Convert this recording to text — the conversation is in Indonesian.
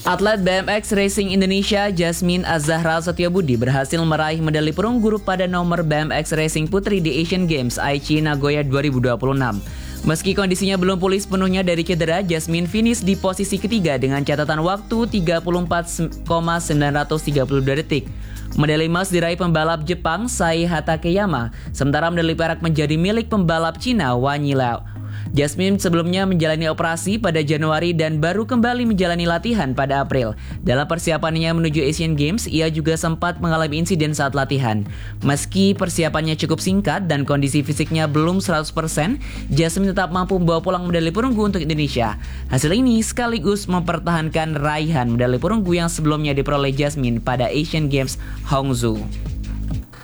Atlet BMX Racing Indonesia Jasmine Az-Zahra Setiabudi berhasil meraih medali perunggu pada nomor BMX Racing Putri di Asian Games Aichi Nagoya 2026. Meski kondisinya belum pulih sepenuhnya dari cedera, Jasmine finish di posisi ketiga dengan catatan waktu 34,932 detik. Medali emas diraih pembalap Jepang Sai Hatakeyama, sementara medali perak menjadi milik pembalap Cina Wang Yilao. Jasmine sebelumnya menjalani operasi pada Januari dan baru kembali menjalani latihan pada April. Dalam persiapannya menuju Asian Games, ia juga sempat mengalami insiden saat latihan. Meski persiapannya cukup singkat dan kondisi fisiknya belum 100%, Jasmine tetap mampu membawa pulang medali perunggu untuk Indonesia. Hasil ini sekaligus mempertahankan raihan medali perunggu yang sebelumnya diperoleh Jasmine pada Asian Games Hangzhou.